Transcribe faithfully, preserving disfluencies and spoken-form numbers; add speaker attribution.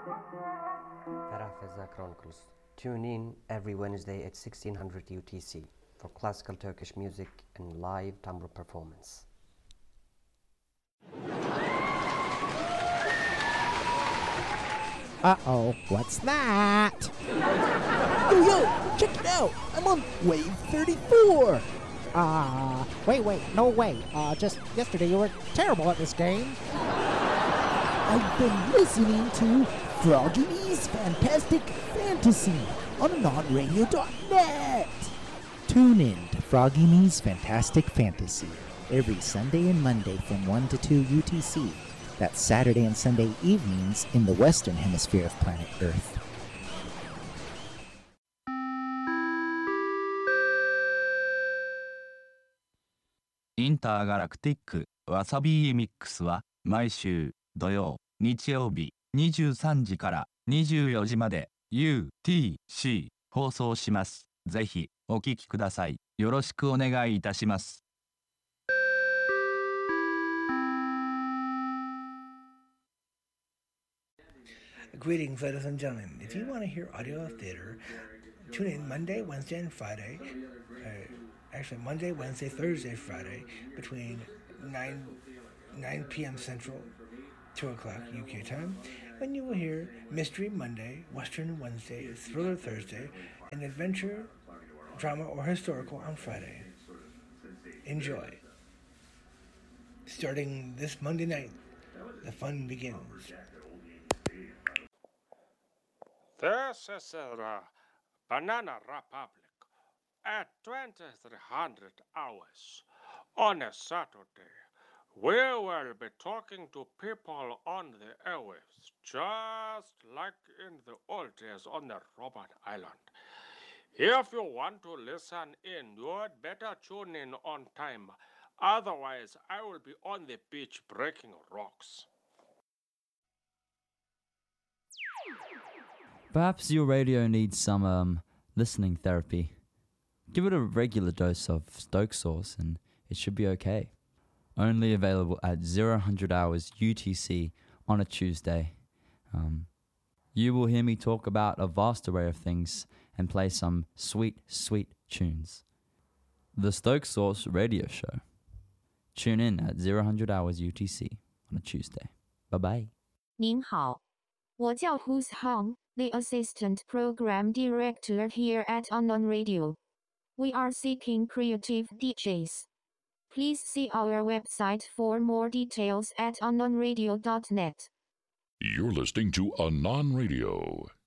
Speaker 1: Ferahfeza Chronicles. Tune in every Wednesday at sixteen hundred U T C for classical Turkish music and live tambur performance.
Speaker 2: Uh-oh, what's that?
Speaker 3: Yo, yo, check it out! I'm on wave thirty-four!
Speaker 2: Uh, wait, wait, no way. Uh, just yesterday you were terrible at this game.
Speaker 3: I've been listening to Froggy's Fantastic Fantasy on anon radio dot net.
Speaker 4: Tune in to Froggy Me's Fantastic Fantasy every Sunday and Monday from one to two U T C. That's Saturday and Sunday evenings in the western hemisphere of planet Earth.
Speaker 5: Intergalactic Wasabi Mix は毎週土曜、日曜日にじゅうさんじからにじゅうよじまで ユーティーシー 放送します。ぜひお聞きください。よろしくお願いいたします。
Speaker 6: Greetings, ladies and gentlemen. If you want to hear audio theater, tune in Monday, Wednesday, and Friday. Uh, actually, Monday, Wednesday, Thursday, Friday, between nine p.m. Central, two o'clock U K time, when you will hear Mystery Monday, Western Wednesday, Thriller Thursday, and Adventure, Drama, or Historical on Friday. Enjoy. Starting this Monday night, the fun begins.
Speaker 7: This is the Banana Republic at twenty-three hundred hours on a Saturday. We will be talking to people on the airwaves, just like in the old days on the Robot Island. If you want to listen in, you'd better tune in on time. Otherwise, I will be on the beach breaking rocks.
Speaker 8: Perhaps your radio needs some um, listening therapy. Give it a regular dose of Stoke sauce and it should be okay. Only available at zero hundred hours U T C on a Tuesday. Um, you will hear me talk about a vast array of things and play some sweet, sweet tunes. The Stoke Sauce Radio Show. Tune in at zero hundred hours U T C on a Tuesday. Bye-bye.
Speaker 9: 您好，我叫 Who's Hong, the Assistant Program Director here at Unknown Radio. We are seeking creative D Js. Please see our website for more details at unknown radio dot net.
Speaker 10: You're listening to Anon Radio.